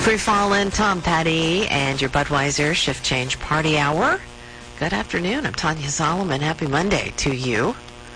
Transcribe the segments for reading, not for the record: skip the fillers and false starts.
Free Fallin', Tom Petty, and your Budweiser Shift Change Party Hour. Good afternoon. I'm Tanya Solomon. Happy Monday to you.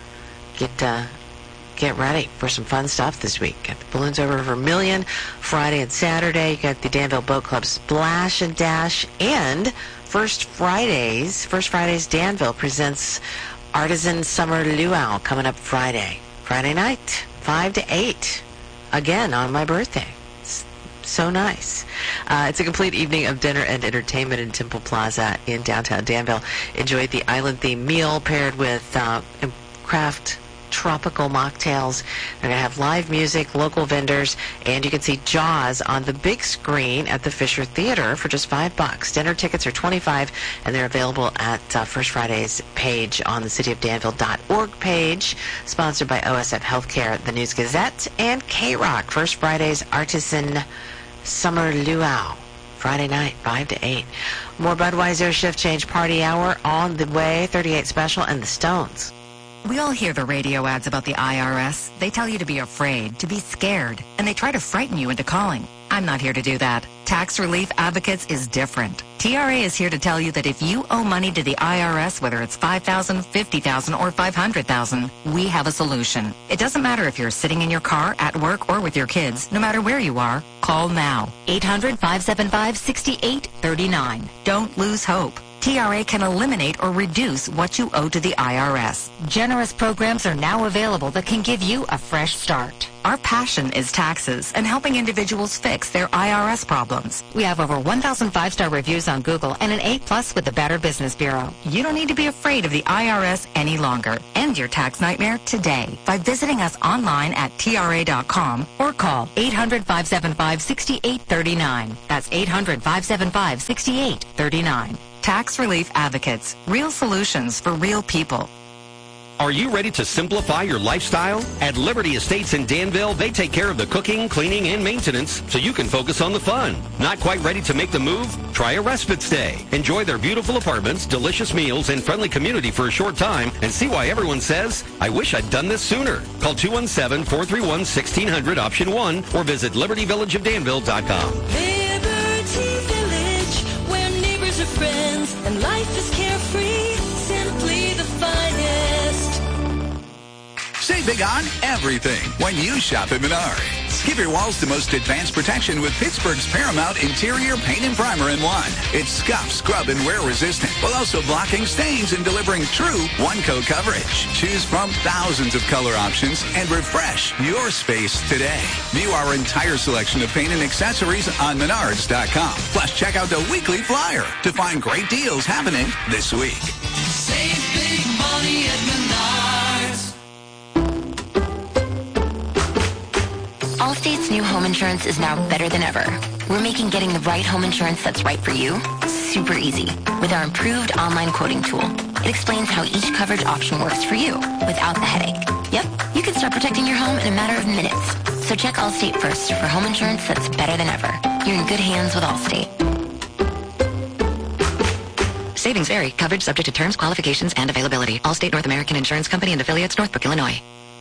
Get ready for some fun stuff this week. Got the Balloons Over Vermilion Friday and Saturday. You got the Danville Boat Club Splash and Dash. And First Fridays Danville presents Artisan Summer Luau coming up Friday night, 5 to 8. Again, on my birthday. It's so nice. It's a complete evening of dinner and entertainment in Temple Plaza in downtown Danville. Enjoy the island-themed meal paired with craft tropical mocktails. They're going to have live music, local vendors, and you can see Jaws on the big screen at the Fisher Theater for just $5. Dinner tickets are $25, and they're available at First Friday's page on the cityofdanville.org page, sponsored by OSF Healthcare, the News Gazette, and K-Rock. First Friday's Artisan Summer Luau. Friday night, 5 to 8. More Budweiser Shift Change Party Hour on the way, 38 Special, and the Stones. We all hear the radio ads about the IRS. They tell you to be afraid, to be scared, and they try to frighten you into calling. I'm not here to do that. Tax Relief Advocates is different. TRA is here to tell you that if you owe money to the IRS, whether it's $5,000, $50,000, or $500,000, we have a solution. It doesn't matter if you're sitting in your car, at work, or with your kids. No matter where you are, call now. 800-575-6839. Don't lose hope. TRA can eliminate or reduce what you owe to the IRS. Generous programs are now available that can give you a fresh start. Our passion is taxes and helping individuals fix their IRS problems. We have over 1,000 5-star reviews on Google and an A+ with the Better Business Bureau. You don't need to be afraid of the IRS any longer. End your tax nightmare today by visiting us online at TRA.com or call 800-575-6839. That's 800-575-6839. Tax Relief Advocates. Real solutions for real people. Are you ready to simplify your lifestyle? At Liberty Estates in Danville, they take care of the cooking, cleaning, and maintenance so you can focus on the fun. Not quite ready to make the move? Try a respite stay. Enjoy their beautiful apartments, delicious meals, and friendly community for a short time and see why everyone says, I wish I'd done this sooner. Call 217-431-1600 option 1 or visit libertyvillageofdanville.com. Liberty Village, where neighbors are friends and life is carefree, simply the finest. Save big on everything when you shop at Menards. Give your walls the most advanced protection with Pittsburgh's Paramount Interior Paint and Primer in one. It's scuff, scrub, and wear resistant, while also blocking stains and delivering true one-coat coverage. Choose from thousands of color options and refresh your space today. View our entire selection of paint and accessories on Menards.com. Plus, check out the weekly flyer to find great deals happening this week. Save big money at Menards. Allstate's new home insurance is now better than ever. We're making getting the right home insurance that's right for you super easy with our improved online quoting tool. It explains how each coverage option works for you without the headache. Yep, you can start protecting your home in a matter of minutes. So check Allstate first for home insurance that's better than ever. You're in good hands with Allstate. Savings vary. Coverage subject to terms, qualifications, and availability. Allstate North American Insurance Company and affiliates, Northbrook, Illinois.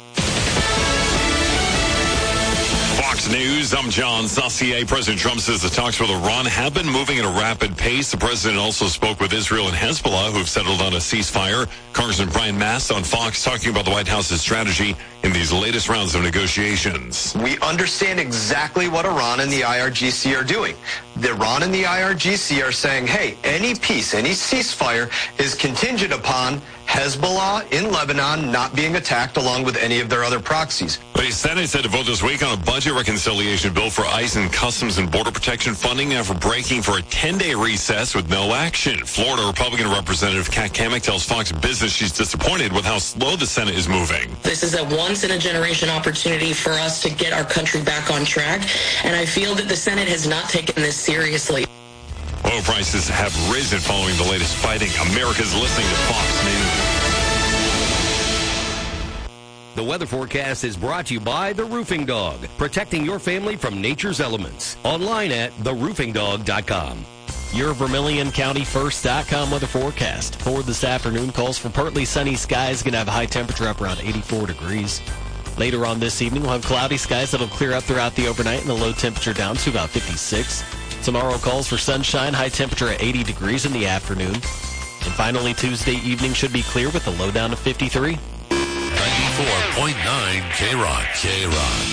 Fox News, I'm John Saucier. President Trump says the talks with Iran have been moving at a rapid pace. The president also spoke with Israel and Hezbollah, who have settled on a ceasefire. Congressman Brian Mast on Fox talking about the White House's strategy in these latest rounds of negotiations. We understand exactly what Iran and the IRGC are doing. The Iran and the IRGC are saying, hey, any peace, any ceasefire is contingent upon Hezbollah in Lebanon not being attacked along with any of their other proxies. The Senate said to vote this week on a budget reconciliation bill for ICE and Customs and Border Protection funding after breaking for a 10-day recess with no action. Florida Republican Representative Kat Kamek tells Fox Business she's disappointed with how slow the Senate is moving. This is a once-in-a-generation opportunity for us to get our country back on track, and I feel that the Senate has not taken this seriously. Oil prices have risen following the latest fighting. America's listening to Fox News. The weather forecast is brought to you by The Roofing Dog, protecting your family from nature's elements. Online at theroofingdog.com. Your VermilionCountyFirst.com weather forecast. For this afternoon, calls for partly sunny skies. Going to have a high temperature up around 84 degrees. Later on this evening, we'll have cloudy skies that'll clear up throughout the overnight and the low temperature down to about 56. Tomorrow calls for sunshine, high temperature at 80 degrees in the afternoon. And finally, Tuesday evening should be clear with a low down of 53. 94.9 K-Rock.